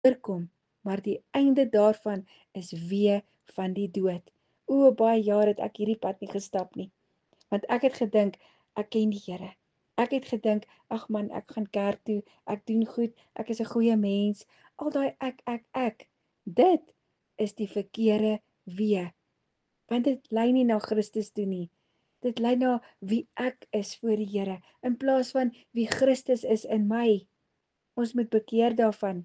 oorkom, maar die einde daarvan is wee van die dood. O, baie jare het ek hierdie pad nie gestap nie, want ek het gedink, ek ken die Here. Ek het gedink, ag man, ek gaan kerk toe, ek doen goed, ek is 'n goeie mens, al daai ek. Dit is die verkeerde wee, want dit lei nie na Christus toe nie. Dit lei na wie ek is voor die Here, in plaas van wie Christus is in my. Ons moet bekeer daarvan.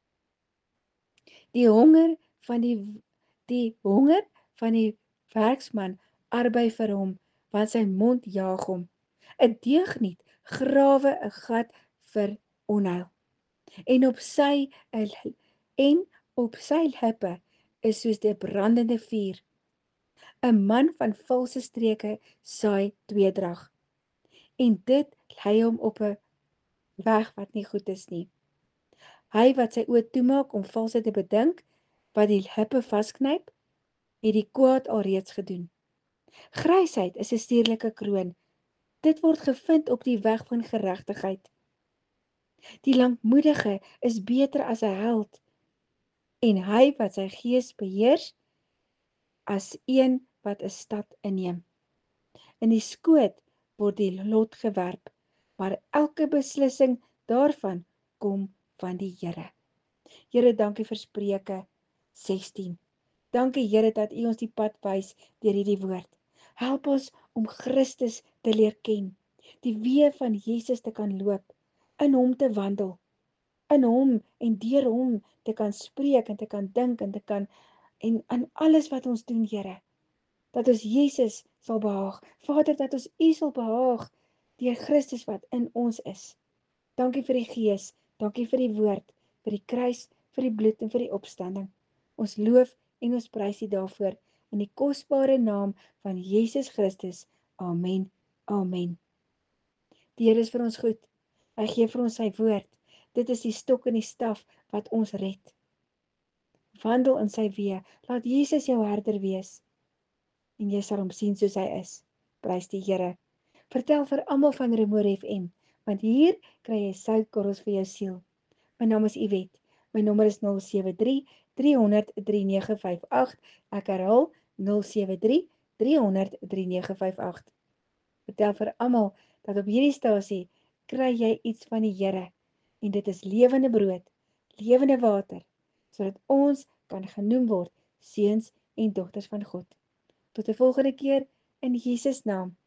Die honger van die werksman arbei vir hom, want sy mond jaag hom. 'n Deugniet grawe 'n gat vir onheil, en op sy lippe is soos die brandende vuur. 'n Man van valse streke saai tweedrag, en dit lei hom op 'n weg wat nie goed is nie. Hy wat sy oë toemaak om valsheid te bedink, wat die lippe vasknyp, het die kwaad alreeds gedoen. Grysheid is 'n stedelike kroon. Dit word gevind op die weg van geregtigheid. Die lankmoedige is beter as 'n held, en hy wat sy gees beheers, as een wat 'n stad inneem. In die skoot word die lot gewerp, maar elke beslissing daarvan kom van die Here. Here, dankie vir Spreuke 16. Dankie Here dat U ons die pad wys deur hierdie woord. Help ons om Christus te leer ken, die weë van Jesus te kan loop, in hom te wandel, in hom en deur hom te kan spreek en te kan dink en aan alles wat ons doen, Here, dat ons Jesus sal behaag. Vader, dat ons U sal behaag deur Christus wat in ons is. Dankie vir die Gees, dankie vir die woord, vir die kruis, vir die bloed en vir die opstanding. Ons loof en ons prys U daarvoor in die kosbare naam van Jesus Christus. Amen. Amen. Die Here is vir ons goed. Hy gee vir ons sy woord. Dit is die stok en die staf wat ons red. Wandel in sy weë. Laat Jesus jou herder wees en jy sal hom sien soos hy is. Prys die Here. Vertel vir almal van Remore FM, want hier kry jy soutkorrels vir jou siel. My naam is Iwet. My nommer is 073 300 3958. Ek herhaal 073 300 3958. Vertel vir almal dat op hierdie stasie kry jy iets van die Here, en dit is lewende brood, lewende water, sodat ons kan genoem word seuns en dogters van God. Tot 'n volgende keer in Jesus naam.